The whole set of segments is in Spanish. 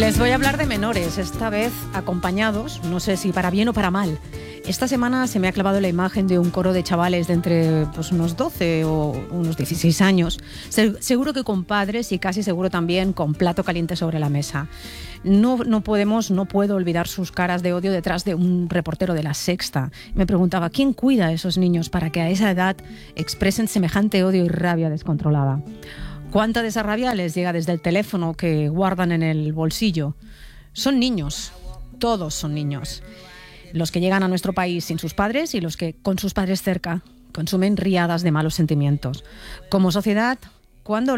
Les voy a hablar de menores, esta vez acompañados, no sé si para bien o para mal. Esta semana se me ha clavado la imagen de un coro de chavales de entre unos 12 o unos 16 años, seguro que con padres y casi seguro también con plato caliente sobre la mesa. No puedo olvidar sus caras de odio detrás de un reportero de La Sexta. Me preguntaba, ¿quién cuida a esos niños para que a esa edad expresen semejante odio y rabia descontrolada? ¿Cuánta de esa rabia les llega desde el teléfono que guardan en el bolsillo? Son niños, todos son niños. Los que llegan a nuestro país sin sus padres y los que, con sus padres cerca, consumen riadas de malos sentimientos. Como sociedad, ¿cuándo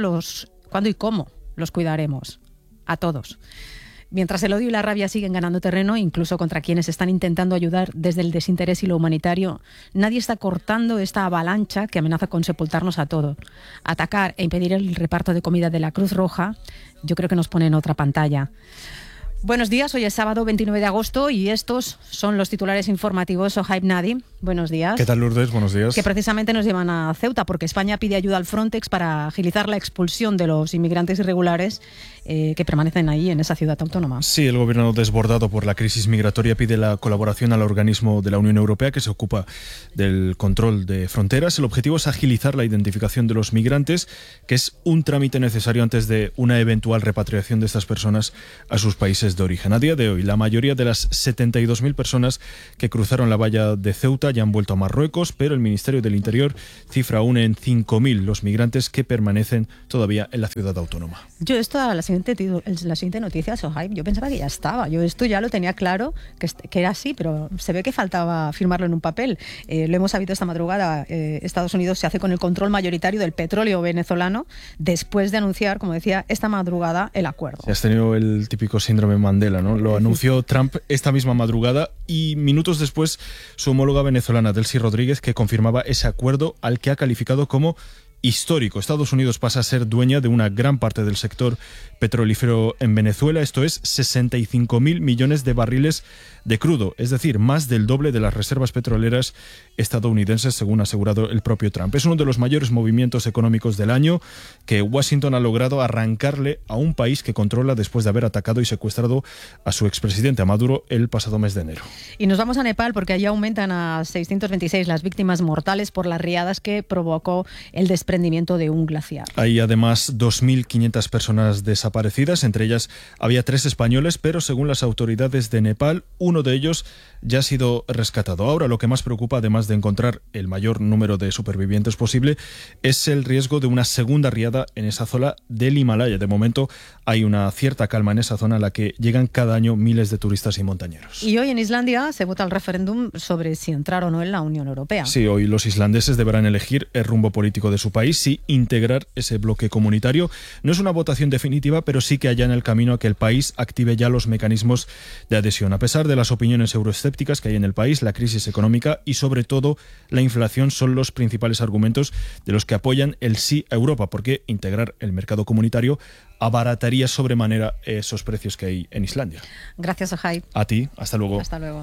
y cómo los cuidaremos? A todos. Mientras el odio y la rabia siguen ganando terreno, incluso contra quienes están intentando ayudar desde el desinterés y lo humanitario, nadie está cortando esta avalancha que amenaza con sepultarnos a todos. Atacar e impedir el reparto de comida de la Cruz Roja, yo creo que nos pone en otra pantalla. Buenos días, hoy es sábado 29 de agosto y estos son los titulares informativos. Sohaib Nadi, buenos días. ¿Qué tal, Lourdes? Buenos días. Que precisamente nos llevan a Ceuta porque España pide ayuda al Frontex para agilizar la expulsión de los inmigrantes irregulares que permanecen ahí en esa ciudad autónoma. Sí, el gobierno desbordado por la crisis migratoria pide la colaboración al organismo de la Unión Europea que se ocupa del control de fronteras. El objetivo es agilizar la identificación de los migrantes, que es un trámite necesario antes de una eventual repatriación de estas personas a sus países de origen. A día de hoy, la mayoría de las 72.000 personas que cruzaron la valla de Ceuta ya han vuelto a Marruecos, pero el Ministerio del Interior cifra aún en 5.000 los migrantes que permanecen todavía en la ciudad autónoma. Yo la siguiente noticia, Sohaib, yo pensaba que ya estaba. Yo esto ya lo tenía claro, que era así, pero se ve que faltaba firmarlo en un papel. Lo hemos sabido esta madrugada. Estados Unidos se hace con el control mayoritario del petróleo venezolano después de anunciar, como decía, esta madrugada el acuerdo. Has tenido el típico síndrome Mandela, ¿no? Lo anunció Trump esta misma madrugada y minutos después su homóloga venezolana, Delcy Rodríguez, que confirmaba ese acuerdo al que ha calificado como histórico. Estados Unidos pasa a ser dueña de una gran parte del sector petrolífero en Venezuela, esto es 65.000 millones de barriles de crudo, es decir, más del doble de las reservas petroleras estadounidenses, según ha asegurado el propio Trump. Es uno de los mayores movimientos económicos del año que Washington ha logrado arrancarle a un país que controla después de haber atacado y secuestrado a su expresidente, a Maduro, el pasado mes de enero. Y nos vamos a Nepal porque allí aumentan a 626 las víctimas mortales por las riadas que provocó el desprendimiento de un glaciar. Hay además 2.500 personas desaparecidas, entre ellas había 3 españoles, pero según las autoridades de Nepal, uno de ellos ya ha sido rescatado. Ahora lo que más preocupa, además de encontrar el mayor número de supervivientes posible, es el riesgo de una segunda riada en esa zona del Himalaya. De momento hay una cierta calma en esa zona a la que llegan cada año miles de turistas y montañeros. Y hoy en Islandia se vota el referéndum sobre si entrar o no en la Unión Europea. Sí, hoy los islandeses deberán elegir el rumbo político de su país, si integrar ese bloque comunitario. No es una votación definitiva, pero sí que allana el camino a que el país active ya los mecanismos de adhesión. A pesar de las opiniones euroescépticas que hay en el país, la crisis económica y sobre todo la inflación son los principales argumentos de los que apoyan el sí a Europa, porque integrar el mercado comunitario abarataría sobremanera esos precios que hay en Islandia. Gracias, Sohaib. A ti, hasta luego. Hasta luego.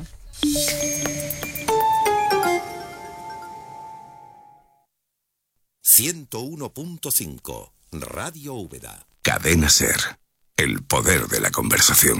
101.5 Radio Úbeda. Cadena SER. El poder de la conversación.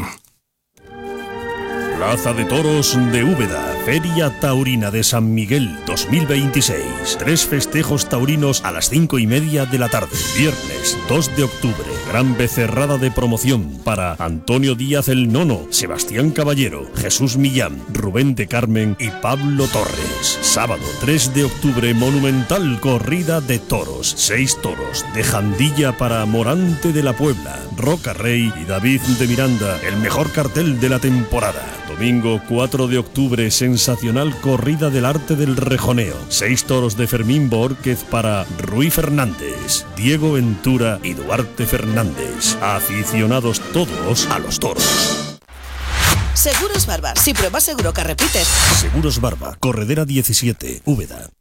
Plaza de Toros de Úbeda, Feria Taurina de San Miguel 2026. 3 festejos taurinos a las 5:30 de la tarde. Viernes 2 de octubre, gran becerrada de promoción para Antonio Díaz el Nono, Sebastián Caballero, Jesús Millán, Rubén de Carmen y Pablo Torres. Sábado 3 de octubre, monumental corrida de toros. 6 toros de Jandilla para Morante de la Puebla, Roca Rey y David de Miranda, el mejor cartel de la temporada. Domingo 4 de octubre, sensacional corrida del arte del rejoneo. 6 toros de Fermín Borquez para Rui Fernández, Diego Ventura y Duarte Fernández. Aficionados todos a los toros. Seguros Barba. Si pruebas seguro que repites. Seguros Barba, Corredera 17, Úbeda.